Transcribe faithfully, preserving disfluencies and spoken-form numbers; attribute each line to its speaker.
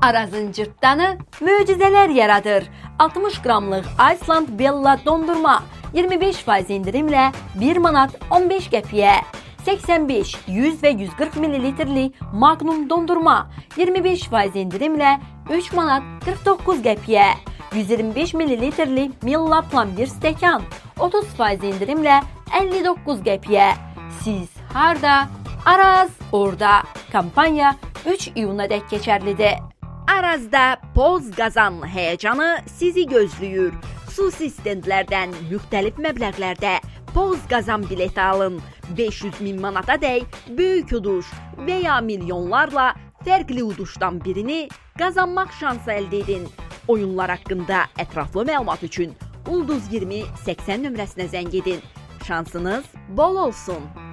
Speaker 1: Arazın cırtdanı möcüzələr yaradır. altmış qramlıq Iceland Bella dondurma iyirmi beş faiz indirimlə bir manat on beş qəpiyə. səksən beş, yüz və yüz qırx millilitrlik Magnum dondurma iyirmi beş faiz indirimlə üç manat qırx doqquz qəpiyə. yüz iyirmi beş millilitrlik Milla plomber stəkan otuz faiz indirimlə əlli doqquz qəpiyə. Siz harda? Araz orada. Kampanya üç iyuna dək keçərlidir. Arazda Poz qazan həyəcanı sizi gözləyir. Xüsusi stendlərdən müxtəlif məbləğlərdə Poz qazan bileti alın. beş yüz min manata dək böyük uduş və ya milyonlarla fərqli uduşdan birini qazanmaq şansı əldə edin. Oyunlar haqqında ətraflı məlumat üçün Ulduz iyirmi səksən nömrəsinə zəng edin. Şansınız bol olsun.